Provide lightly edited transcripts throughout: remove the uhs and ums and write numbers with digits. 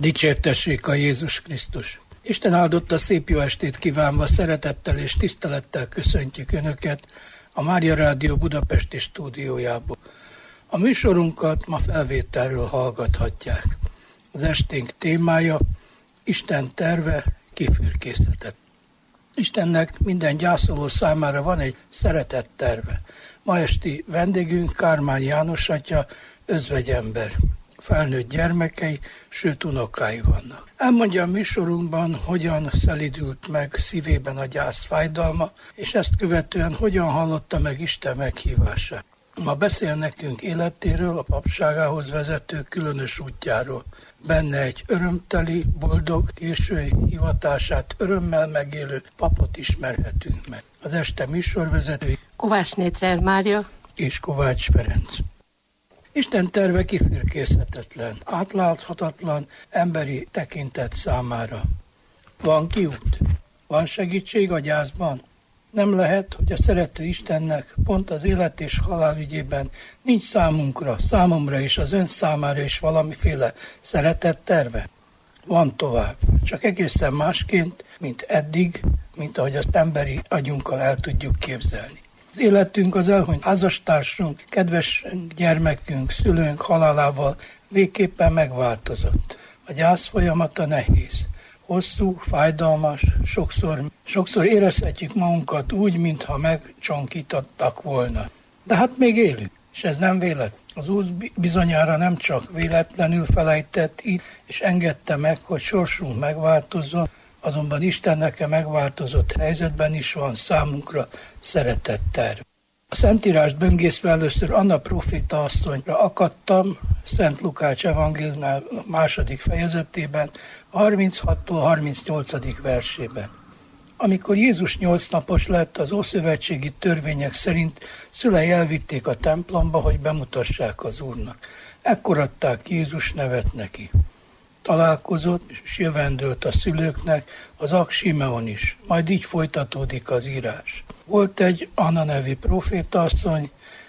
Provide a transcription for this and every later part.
Dicsértessék a Jézus Krisztus! Isten áldotta, szép jó estét kívánva, szeretettel és tisztelettel köszöntjük Önöket a Mária Rádió budapesti stúdiójából. A műsorunkat ma felvételről hallgathatják. Az esténk témája Isten terve kifürkészhetett. Istennek minden gyászoló számára van egy szeretett terve. Ma esti vendégünk Kármán János atya, özvegyember. Felnőtt gyermekei, sőt unokái vannak. Elmondja a műsorunkban, hogyan szelídült meg szívében a gyász fájdalma, és ezt követően hogyan hallotta meg Isten meghívását. Ma beszél nekünk életéről, a papságához vezető különös útjáról. Benne egy örömteli, boldog, késői hivatását örömmel megélő papot ismerhetünk meg. Az este műsorvezetői Kovács Nétrer Mária és Kovács Ferenc. Isten terve kifürkészhetetlen, átláthatatlan emberi tekintet számára. Van kiút? Van segítség a gyászban? Nem lehet, hogy a szerető Istennek pont az élet és halál ügyében nincs számomra és az ön számára is valamiféle szeretett terve? Van tovább, csak egészen másként, mint eddig, mint ahogy azt emberi agyunkkal el tudjuk képzelni. Az életünk, az elhunyt házastársunk, kedves gyermekünk, szülőnk halálával végképpen megváltozott. A gyász folyamata nehéz, hosszú, fájdalmas, sokszor érezhetjük magunkat úgy, mintha megcsonkítottak volna. De hát még élünk, és ez nem véletlen. Az Úr bizonyára nem csak véletlenül felejtett itt, és engedte meg, hogy sorsunk megváltozzon, azonban Istennek a megváltozott helyzetben is van számunkra szeretett terv. A Szentírást böngészve először Anna próféta asszonyra akadtam, Szent Lukács evangéliumnál 2. fejezetében, 36-tól 38. versében. Amikor Jézus 8 napos lett, az ószövetségi törvények szerint szülei elvitték a templomba, hogy bemutassák az Úrnak. Ekkor adták Jézus nevet neki. Találkozott és jövendőlt a szülőknek az ag Simeon is, majd így folytatódik az írás. Volt egy Anna nevű profétaasszony,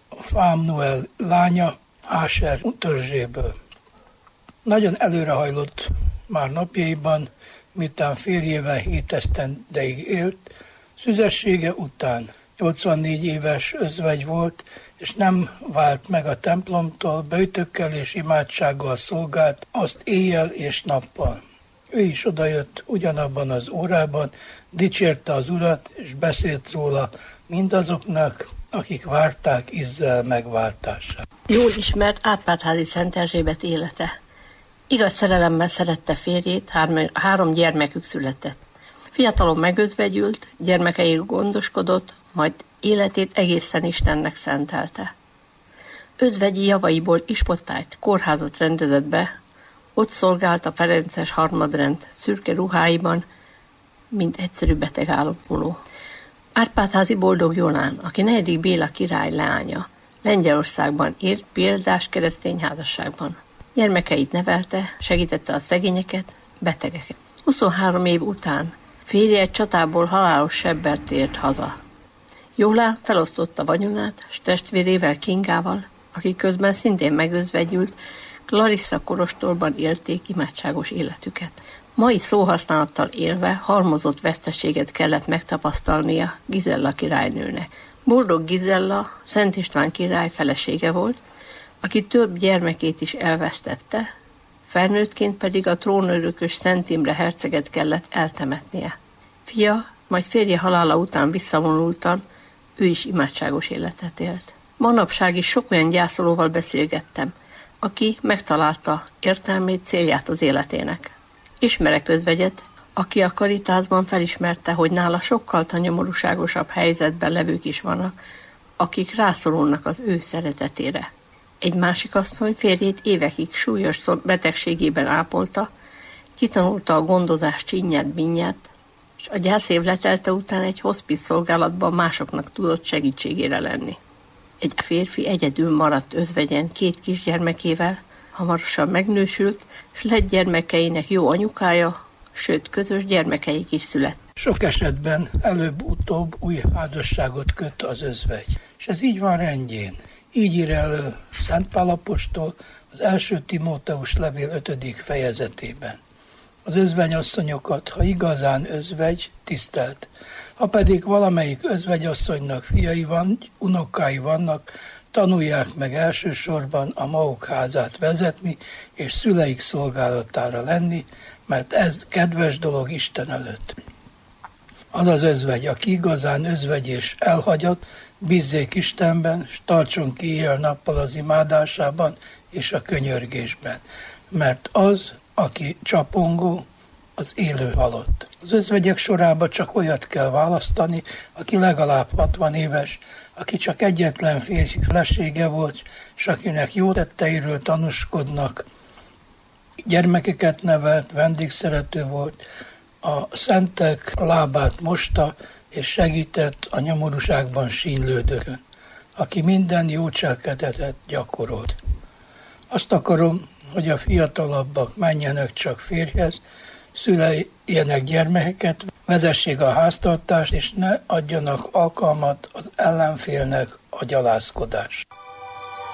Fámnuel lánya, Áser törzséből. Nagyon előrehajlott már napjaiban, miután férjével 7 esztendeig élt, szüzessége után 84 éves özvegy volt, és nem vált meg a templomtól, böjtökkel és imádsággal szolgált, azt éjjel és nappal. Ő is odajött ugyanabban az órában, dicsérte az Urat, és beszélt róla mindazoknak, akik várták Izrael megváltását. Jól ismert Árpád-házi Szent Erzsébet élete. Igaz szerelemmel szerette férjét, 3 gyermekük született. Fiatalon megözvegyült, gyermekeiről gondoskodott, majd életét egészen Istennek szentelte. Özvegyi javaiból ispottájt, kórházat rendezett be, ott szolgált a ferences harmadrend szürke ruháiban, mint egyszerű beteg ápoló. Árpád-házi Boldog Jolán, aki 4. Béla király leánya, Lengyelországban élt példás keresztény házasságban. Gyermekeit nevelte, segítette a szegényeket, betegeket. 23 év után férje egy csatából halálos sebbel tért haza. Jolán felosztotta vagyonát, s testvérével Kingával, aki közben szintén megözvegyült, Clarissa kolostorban élték imádságos életüket. Mai szóhasználattal élve halmozott veszteséget kellett megtapasztalnia Gizella királynőnek. Boldog Gizella Szent István király felesége volt, aki több gyermekét is elvesztette, felnőttként pedig a trónörökös Szent Imre herceget kellett eltemetnie. Fia, majd férje halála után visszavonultan, ő is imádságos életet élt. Manapság is sok olyan gyászolóval beszélgettem, aki megtalálta értelmét, célját az életének. Ismerek özvegyet, aki a Karitásban felismerte, hogy nála sokkal nyomorúságosabb helyzetben levők is vannak, akik rászorulnak az ő szeretetére. Egy másik asszony férjét évekig súlyos betegségében ápolta, kitanulta a gondozás csinyát-binyát, és a gyászév letelte után egy hospice szolgálatban másoknak tudott segítségére lenni. Egy férfi egyedül maradt özvegyen 2 kisgyermekével, hamarosan megnősült, s lett gyermekeinek jó anyukája, sőt közös gyermekeik is születtek. Sok esetben előbb-utóbb új házasságot köt az özvegy, és ez így van rendjén. Így ír elő Szent Pál apostol az 1. Timóteus levél 5. fejezetében. Az özvegyasszonyokat, ha igazán özvegy, tisztelt. Ha pedig valamelyik özvegyasszonynak fiai unokái vannak, tanulják meg elsősorban a maguk házát vezetni, és szüleik szolgálatára lenni, mert ez kedves dolog Isten előtt. Az az özvegy, aki igazán özvegy és elhagyott, bízzék Istenben, s tartson ki éjjel-nappal az imádásában és a könyörgésben, mert az, aki csapongó, az élő halott. Az özvegyek sorába csak olyat kell választani, aki legalább 60 éves, aki csak egyetlen férfi felesége volt, és akinek jó tetteiről tanúskodnak, gyermekeket nevelt, vendégszerető volt, a szentek lábát mosta, és segített a nyomorúságban sínlődőkön, aki minden jó cselekedetet gyakorolt. Azt akarom, hogy a fiatalabbak menjenek csak férjhez, szüljenek gyermekeket, vezessék a háztartást, és ne adjanak alkalmat az ellenfélnek a gyalázkodásra.